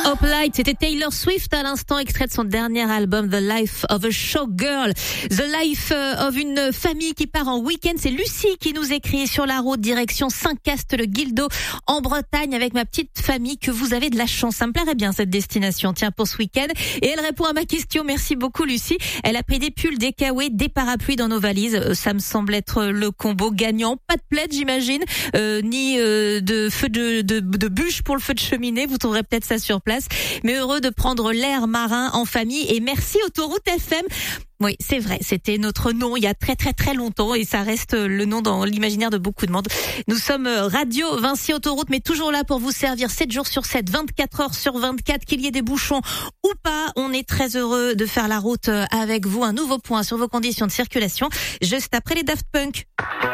Hoplite, c'était Taylor Swift à l'instant, extrait de son dernier album The Life of a Showgirl. The Life of une famille qui part en week-end. C'est Lucie qui nous écrit sur la route direction Saint-Cast-le-Guildo en Bretagne avec ma petite famille. Que vous avez de la chance. Ça me plairait bien cette destination. Tiens, pour ce week-end. Et elle répond à ma question. Merci beaucoup Lucie. Elle a pris des pulls, des kawaii, des parapluies dans nos valises. Ça me semble être le combo gagnant. Pas de plaid j'imagine, ni de feu de bûche pour le feu de cheminée. Vous trouverez peut-être ça sur place. Mais heureux de prendre l'air marin en famille et merci Autoroute FM. Oui, c'est vrai, c'était notre nom il y a très très très longtemps et ça reste le nom dans l'imaginaire de beaucoup de monde. Nous sommes Radio Vinci Autoroute, mais toujours là pour vous servir 7 jours sur 7, 24 heures sur 24, qu'il y ait des bouchons ou pas. On est très heureux de faire la route avec vous. Un nouveau point sur vos conditions de circulation juste après les Daft Punk.